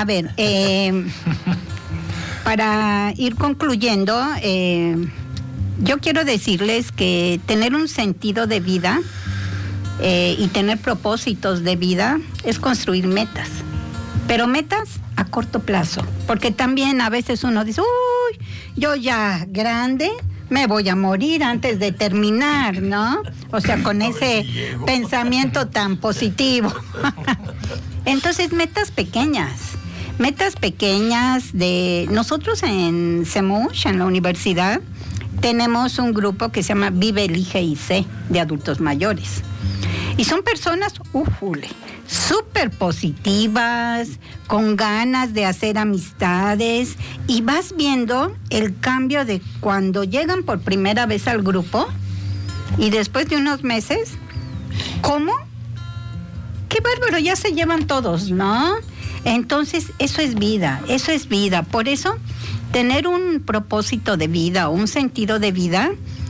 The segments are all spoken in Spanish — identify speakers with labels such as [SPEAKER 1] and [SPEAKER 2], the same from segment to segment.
[SPEAKER 1] A ver, para ir concluyendo, yo quiero decirles que tener un sentido de vida y tener propósitos de vida es construir metas, pero metas a corto plazo, porque también a veces uno dice, uy, yo ya grande me voy a morir antes de terminar, ¿no? O sea, con ese pensamiento tan positivo. Entonces, metas pequeñas de... Nosotros en CEMUSH, en la universidad, tenemos un grupo que se llama Vive, Elige y Sé, de adultos mayores. Y son personas, súper positivas, con ganas de hacer amistades, y vas viendo el cambio de cuando llegan por primera vez al grupo y después de unos meses, ¿cómo? ¡Qué bárbaro! Ya se llevan todos, ¿no? Entonces, eso es vida. Por eso, tener un propósito de vida o un sentido de vida,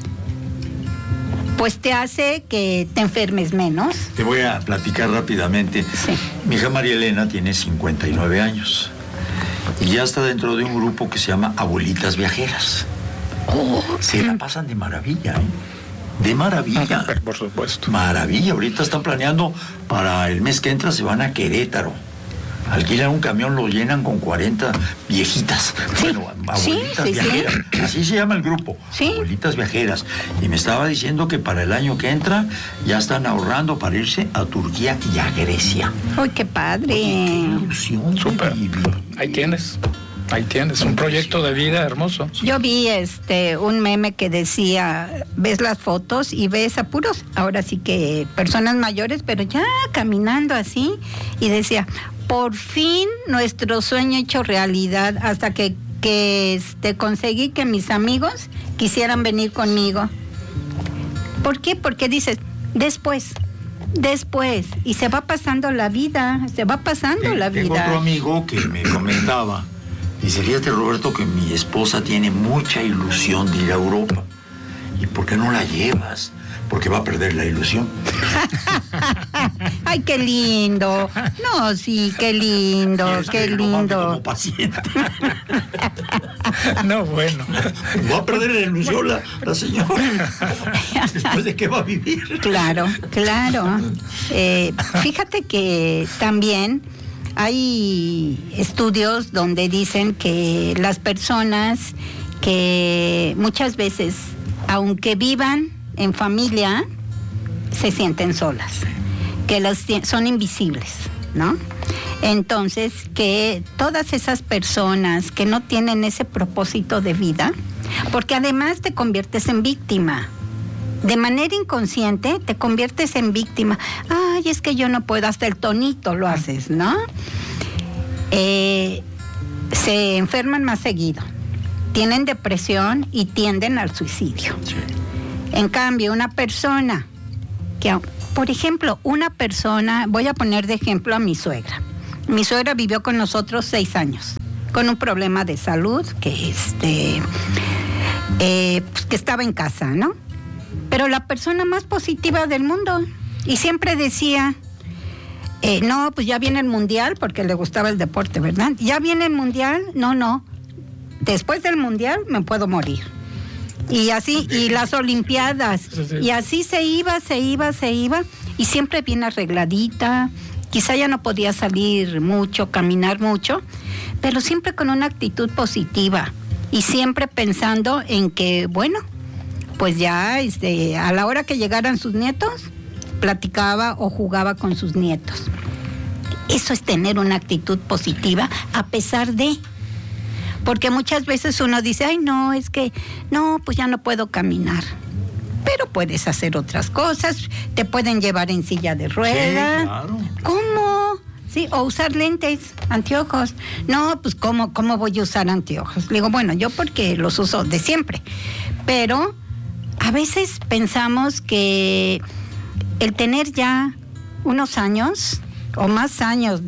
[SPEAKER 1] pues te hace que te enfermes menos.
[SPEAKER 2] Te voy a platicar rápidamente.
[SPEAKER 1] Sí.
[SPEAKER 2] Mi hija María Elena tiene 59 años y ya está dentro de un grupo que se llama Abuelitas Viajeras. Se la pasan de maravilla, ¿eh? De maravilla.
[SPEAKER 3] Por supuesto.
[SPEAKER 2] Maravilla. Ahorita están planeando para el mes que entra, se van a Querétaro. Alquilan un camión, lo llenan con 40 viejitas.
[SPEAKER 1] Sí,
[SPEAKER 2] bueno, abuelitas viajeras. Sí. Así se llama el grupo.
[SPEAKER 1] Sí.
[SPEAKER 2] Abuelitas viajeras. Y me estaba diciendo que para el año que entra ya están ahorrando para irse a Turquía y a Grecia.
[SPEAKER 1] ¡Uy, qué padre!
[SPEAKER 2] Oye, qué ilusión.
[SPEAKER 3] Súper. Ahí tienes, un proyecto de vida hermoso.
[SPEAKER 1] Yo vi un meme que decía, ves las fotos y ves a puros, ahora sí que personas mayores, pero ya caminando así, y decía, por fin nuestro sueño hecho realidad, hasta que conseguí que mis amigos quisieran venir conmigo. ¿Por qué? Porque dices, después, y se va pasando la vida,
[SPEAKER 2] Tengo otro amigo que me comentaba, dice, fíjate, Roberto, que mi esposa tiene mucha ilusión de ir a Europa. ¿Y por qué no la llevas? Porque va a perder la ilusión.
[SPEAKER 1] ¡Ay, qué lindo! No, sí, qué lindo, qué lindo.
[SPEAKER 2] Como paciente.
[SPEAKER 3] No, bueno.
[SPEAKER 2] Va a perder la ilusión la señora. ¿Después de qué va a vivir?
[SPEAKER 1] Claro. Fíjate que también hay estudios donde dicen que las personas que muchas veces, aunque vivan en familia, se sienten solas, que son invisibles, ¿no? Entonces, que todas esas personas que no tienen ese propósito de vida, porque además te conviertes en víctima, de manera inconsciente te conviertes en víctima. Ay, es que yo no puedo, hasta el tonito lo haces, ¿no? Se enferman más seguido, tienen depresión y tienden al suicidio.
[SPEAKER 2] Sí.
[SPEAKER 1] En cambio, una persona que, por ejemplo, voy a poner de ejemplo a mi suegra. Mi suegra vivió con nosotros 6 años, con un problema de salud que estaba en casa, ¿no? Pero la persona más positiva del mundo, y siempre decía, no, pues ya viene el mundial, porque le gustaba el deporte, ¿verdad? Ya viene el mundial, no, después del mundial me puedo morir. Y así, y las olimpiadas, y así se iba, y siempre bien arregladita. Quizá ya no podía salir mucho, caminar mucho, pero siempre con una actitud positiva, y siempre pensando en que, bueno, pues ya a la hora que llegaran sus nietos, platicaba o jugaba con sus nietos. Eso es tener una actitud positiva a pesar de... Porque muchas veces uno dice, ay, no, es que, no, pues ya no puedo caminar. Pero puedes hacer otras cosas, te pueden llevar en silla de ruedas.
[SPEAKER 2] Sí, claro.
[SPEAKER 1] ¿Cómo? Sí, o usar lentes, anteojos. No, pues ¿cómo voy a usar anteojos? Le digo, bueno, yo porque los uso de siempre. Pero a veces pensamos que el tener ya unos años o más años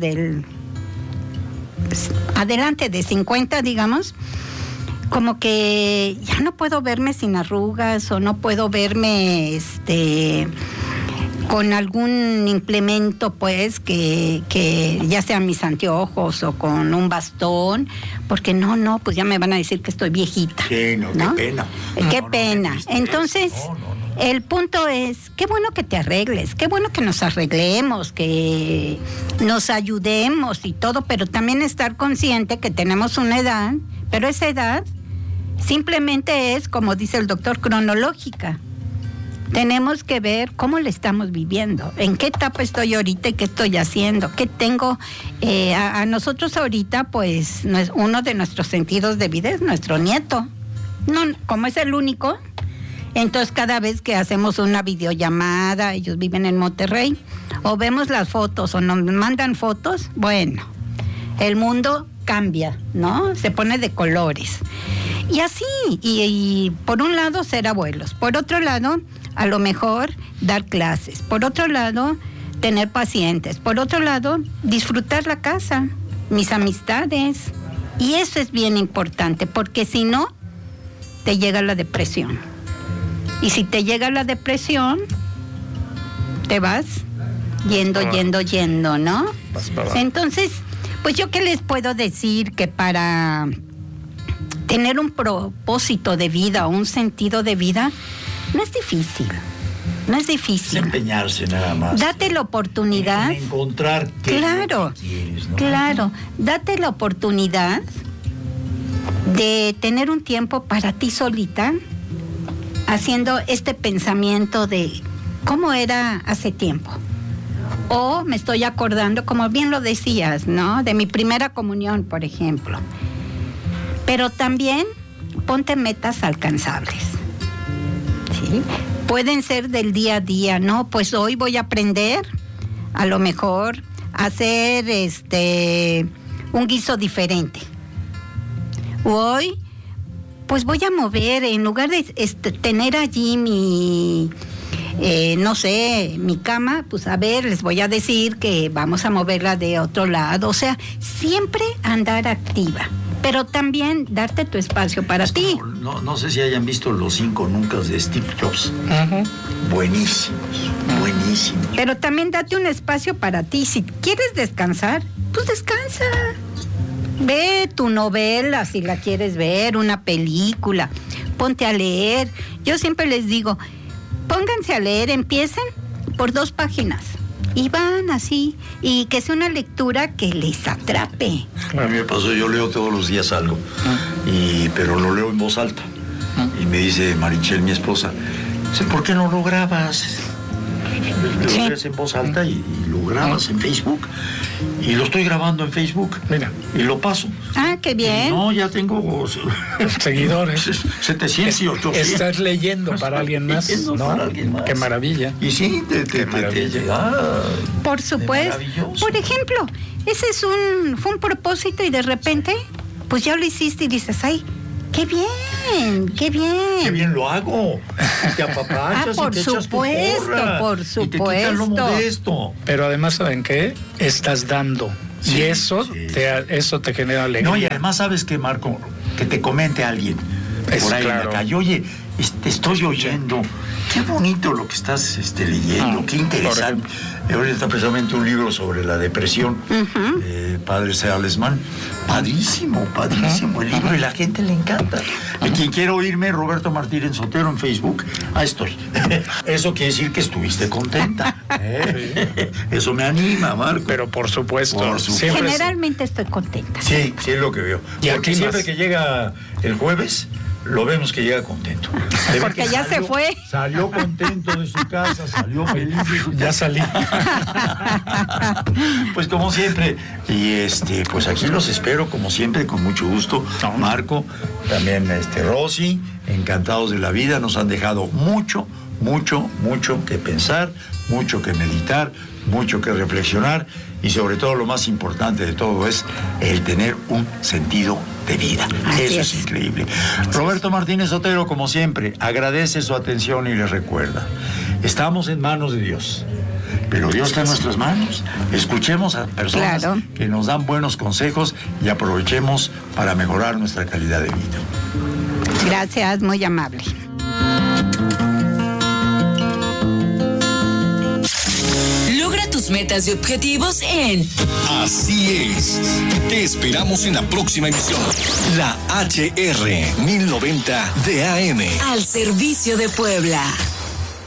[SPEAKER 1] adelante de 50, digamos, como que ya no puedo verme sin arrugas o no puedo verme con algún implemento, pues, que ya sean mis anteojos o con un bastón, porque no, pues ya me van a decir que estoy viejita.
[SPEAKER 2] Sí,
[SPEAKER 1] ¿no?
[SPEAKER 2] Qué pena.
[SPEAKER 1] Qué pena. Entonces, el punto es, qué bueno que te arregles, qué bueno que nos arreglemos, que nos ayudemos y todo, pero también estar consciente que tenemos una edad, pero esa edad simplemente es, como dice el doctor, cronológica. Tenemos que ver cómo le estamos viviendo, en qué etapa estoy ahorita y qué estoy haciendo, qué tengo. A nosotros ahorita, pues, uno de nuestros sentidos de vida es nuestro nieto. No, como es el único, entonces cada vez que hacemos una videollamada, ellos viven en Monterrey, o vemos las fotos o nos mandan fotos, bueno, el mundo cambia, ¿no? Se pone de colores. Y así, y por un lado ser abuelos, por otro lado, a lo mejor dar clases, por otro lado, tener pacientes, por otro lado, disfrutar la casa, mis amistades. Y eso es bien importante, porque si no, te llega la depresión. Y si te llega la depresión, te vas yendo, ¿no? Entonces, pues yo qué les puedo decir, que para tener un propósito de vida o un sentido de vida, no es difícil.
[SPEAKER 2] Es empeñarse nada más.
[SPEAKER 1] Date la oportunidad.
[SPEAKER 2] En encontrar qué
[SPEAKER 1] claro,
[SPEAKER 2] quieres, ¿no?
[SPEAKER 1] Claro. Date la oportunidad de tener un tiempo para ti solita, haciendo este pensamiento de cómo era hace tiempo. O me estoy acordando, como bien lo decías, ¿no? De mi primera comunión, por ejemplo. Pero también ponte metas alcanzables. ¿Sí? Pueden ser del día a día, ¿no? Pues hoy voy a aprender, a lo mejor, a hacer un guiso diferente. Hoy, pues voy a mover, en lugar de tener allí mi cama, pues a ver, les voy a decir que vamos a moverla de otro lado. O sea, siempre andar activa, pero también darte tu espacio para ti.
[SPEAKER 2] No sé si hayan visto Los 5 Nuncas de Steve Jobs. Buenísimos.
[SPEAKER 1] Pero también date un espacio para ti. Si quieres descansar, pues descansa. Ve tu novela si la quieres ver, una película, ponte a leer. Yo siempre les digo, pónganse a leer, empiecen por 2 páginas y van así, y que sea una lectura que les atrape.
[SPEAKER 2] A mí me pasó, yo leo todos los días algo, pero lo leo en voz alta. Y me dice Marichel, mi esposa, ¿por qué no lo grabas? Lo lees en voz alta y lo grabas en Facebook. Y lo estoy grabando en Facebook.
[SPEAKER 3] Mira.
[SPEAKER 2] Y lo paso.
[SPEAKER 1] Ah, qué bien.
[SPEAKER 2] No, ya tengo
[SPEAKER 3] seguidores.
[SPEAKER 2] 700 y 800.
[SPEAKER 3] Estás leyendo para alguien más, ¿no?
[SPEAKER 2] Para alguien más.
[SPEAKER 3] Qué maravilla.
[SPEAKER 2] Y sí, te llega.
[SPEAKER 1] Por supuesto. Por ejemplo, ese fue un propósito y de repente, pues ya lo hiciste y dices, ay, ¡qué bien! ¡Qué bien!
[SPEAKER 2] ¡Qué bien lo hago! Y te apapachas
[SPEAKER 1] por
[SPEAKER 2] y te echas tu porra,
[SPEAKER 1] por supuesto.
[SPEAKER 2] Y te quitas lo modesto.
[SPEAKER 3] Pero además, ¿saben qué? Estás dando.
[SPEAKER 2] Sí,
[SPEAKER 3] y eso te genera alegría.
[SPEAKER 2] No, y además, ¿sabes qué, Marco? Que te comente alguien por ahí en la calle. Oye, te estoy oyendo. Qué bonito lo que estás leyendo. Qué interesante. Ahorita está precisamente un libro sobre la depresión. Padre Seligman. Padrísimo el libro, y la gente le encanta. Y quien quiera oírme, Roberto Martínez Sotero en Facebook, ahí estoy. Eso quiere decir que estuviste contenta. Eso me anima, Marco.
[SPEAKER 3] Pero por supuesto.
[SPEAKER 1] Generalmente estoy contenta.
[SPEAKER 2] Sí, es lo que veo.
[SPEAKER 3] Y
[SPEAKER 2] porque
[SPEAKER 3] aquí
[SPEAKER 2] siempre
[SPEAKER 3] más.
[SPEAKER 2] que llega el jueves, lo vemos que llega contento.
[SPEAKER 1] Porque ya se fue.
[SPEAKER 2] Salió contento de su casa, salió feliz de su casa.
[SPEAKER 3] Ya salí.
[SPEAKER 2] Pues como siempre, y pues aquí los espero como siempre, con mucho gusto. Marco, también Rosy, encantados de la vida, nos han dejado mucho que pensar, mucho que meditar, mucho que reflexionar, y sobre todo lo más importante de todo es el tener un sentido de vida. Eso es increíble. Roberto Martínez Sotero, como siempre, agradece su atención y les recuerda, estamos en manos de Dios, pero Dios está en nuestras manos. Escuchemos a personas que nos dan buenos consejos y aprovechemos para mejorar nuestra calidad de vida.
[SPEAKER 1] Gracias, muy amable.
[SPEAKER 4] tus metas y objetivos en
[SPEAKER 5] Así es. Te esperamos en la próxima emisión. La HR 1090 de AM.
[SPEAKER 4] Al servicio de Puebla.